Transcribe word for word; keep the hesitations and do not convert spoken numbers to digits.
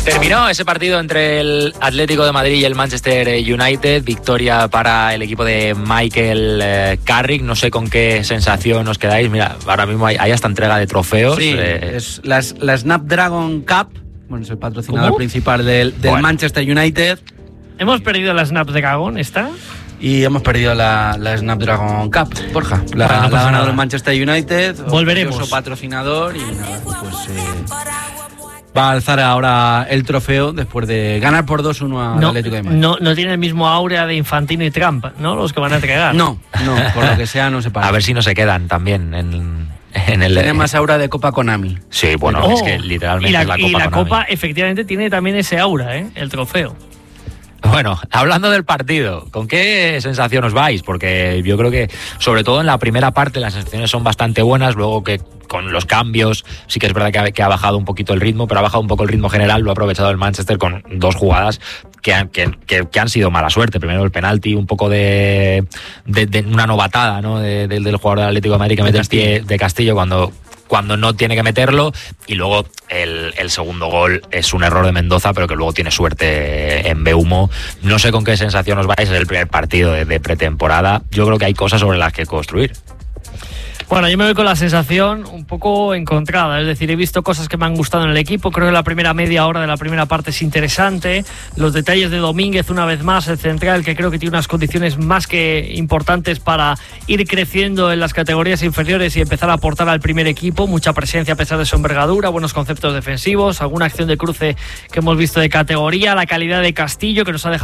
Terminó ese partido entre el Atlético de Madrid y el Manchester United. Victoria para el equipo de Michael eh, Carrick. No sé con qué sensación os quedáis. Mira, ahora mismo hay, hay hasta entrega de trofeos. Sí, eh. es la, la Snapdragon Cup. Bueno, es el patrocinador ¿Cómo? principal del, del Bueno. Manchester United. Hemos perdido la Snapdragon, ¿está? Y hemos perdido la, la Snapdragon Cup, Borja. La, Bueno, no la pasa ha ganado nada. el Manchester United. Volveremos. Orgulloso patrocinador y nada, pues eh, va a alzar ahora el trofeo después de ganar por dos uno al No, Atlético de Madrid. no, no tiene el mismo aura de Infantino y Trump, ¿no? Los que van a entregar. No, no, por lo que sea no se para. A ver si no se quedan también en, en el... Tiene más aura de Copa Konami. Sí, bueno, Oh, es que literalmente y la, es la y Copa la Konami. Copa efectivamente tiene también ese aura, ¿eh? El trofeo. Bueno, hablando del partido, ¿con qué sensación os vais? Porque yo creo que, sobre todo en la primera parte, las sensaciones son bastante buenas. Luego que con los cambios, sí que es verdad que ha, que ha bajado un poquito el ritmo, pero ha bajado un poco el ritmo general. Lo ha aprovechado el Manchester con dos jugadas que han, que, que, que han sido mala suerte. Primero el penalti, un poco de, de, de una novatada, ¿no? De, de, del jugador del Atlético de Madrid que mete el pie de Castillo cuando... cuando no tiene que meterlo, y luego el, el segundo gol es un error de Mendoza, pero que luego tiene suerte en Beumo. No sé con qué sensación os vais, es el primer partido de, de pretemporada. Yo creo que hay cosas sobre las que construir. Bueno, yo me voy con la sensación un poco encontrada, es decir, he visto cosas que me han gustado en el equipo. Creo que la primera media hora de la primera parte es interesante. Los detalles de Domínguez, una vez más, el central, que creo que tiene unas condiciones más que importantes para ir creciendo en las categorías inferiores y empezar a aportar al primer equipo. Mucha presencia a pesar de su envergadura, buenos conceptos defensivos, alguna acción de cruce que hemos visto de categoría, la calidad de Castillo, que nos ha dejado